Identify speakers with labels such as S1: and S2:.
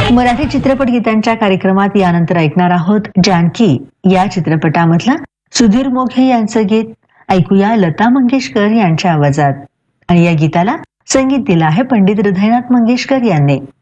S1: मराठी चित्रपट गीतांच्या कार्यक्रमात यानंतर ऐकणार आहोत जानकी या चित्रपटामधलं सुधीर मोघे यांचं गीत. ऐकूया लता मंगेशकर यांच्या आवाजात. आणि या गीताला संगीत दिलं आहे पंडित हृदयनाथ मंगेशकर यांनी.